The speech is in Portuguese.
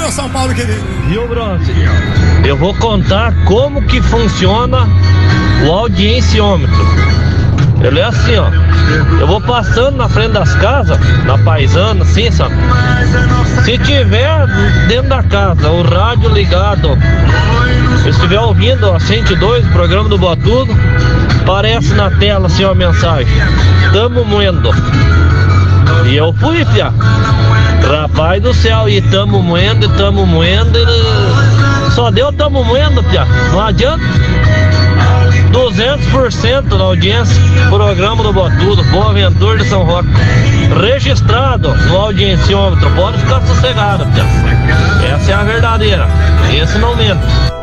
meu São Paulo querido. Viu, Bronze? Eu vou contar como que funciona o audienciômetro. Ele é assim, ó. Eu vou passando na frente das casas, na paisana, assim, sabe? Se tiver dentro da casa o rádio ligado, se estiver ouvindo a 102, o programa do Botudo, aparece na tela assim, ó, a mensagem: tamo moendo. E eu fui, fia. Rapaz do céu, e tamo moendo, só deu tamo moendo, fia. Não adianta. 200% na audiência, programa do Botudo, Boa Ventura de São Roque, registrado no audienciômetro. Pode ficar sossegado, fia. Essa é a verdadeira, esse não mente.